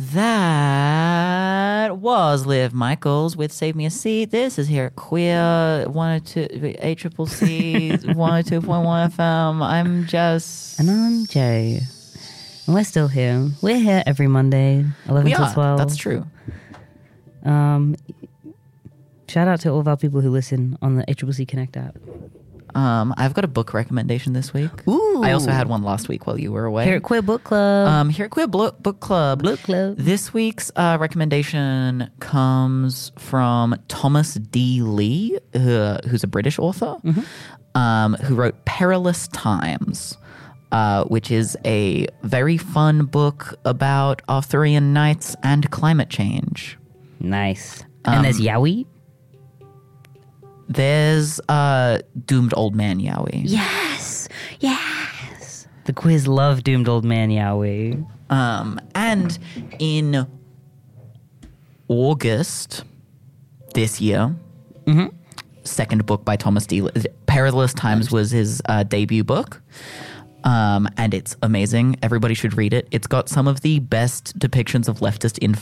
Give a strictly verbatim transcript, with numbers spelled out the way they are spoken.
That was Liv Michaels with Save Me a Seat. This is here at Queer one oh two, A C C C, one oh two point one F M. I'm Jess. And I'm Jay. And we're still here. We're here every Monday, eleven We to are. twelve. That's true. Um, shout out to all of our people who listen on the A C C C Connect app. Um, I've got a book recommendation this week. Ooh. I also had one last week while you were away. Here at Queer Book Club. Um, here at Queer Blo- Book Club. Book Club. This week's uh, recommendation comes from Thomas D. Lee, uh, who's a British author, Mm-hmm. um, who wrote Perilous Times, uh, which is a very fun book about Arthurian knights and climate change. Nice. Um, and there's Yowie. There's uh, Doomed Old Man Yowie. Yes. Yes. The quiz love Doomed Old Man Yowie. Um, and in August this year, Mm-hmm. second book by Thomas D. Perilous Times was his uh, debut book. Um, and it's amazing. Everybody should read it. It's got some of the best depictions of leftist